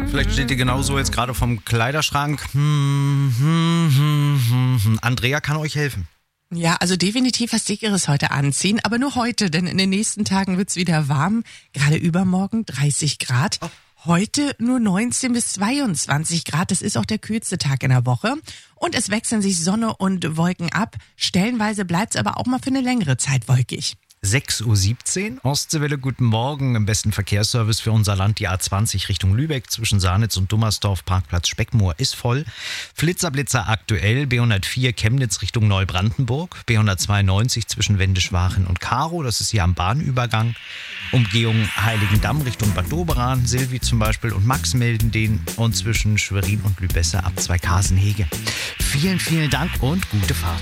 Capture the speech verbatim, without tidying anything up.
Vielleicht steht ihr genauso jetzt gerade vom Kleiderschrank. Hm, hm, hm, hm, hm. Andrea kann euch helfen. Ja, also definitiv was Dickeres heute anziehen, aber nur heute, denn in den nächsten Tagen wird's wieder warm. Gerade übermorgen dreißig Grad. Heute nur neunzehn bis zweiundzwanzig Grad. Das ist auch der kühlste Tag in der Woche. Und es wechseln sich Sonne und Wolken ab. Stellenweise bleibt's aber auch mal für eine längere Zeit wolkig. sechs Uhr siebzehn, Ostseewelle, guten Morgen. Im besten Verkehrsservice für unser Land, die A zwanzig Richtung Lübeck zwischen Sahnitz und Dummersdorf, Parkplatz Speckmoor ist voll. Flitzer-Blitzer aktuell, B hundertvier Chemnitz Richtung Neubrandenburg, B hundertzweiundneunzig zwischen Wendischwachen und Karow, das ist hier am Bahnübergang. Umgehung Heiligendamm Richtung Bad Doberan, Silvi zum Beispiel und Max melden den und zwischen Schwerin und Lübesse ab Zweikasenhege. Vielen, vielen Dank und gute Fahrt.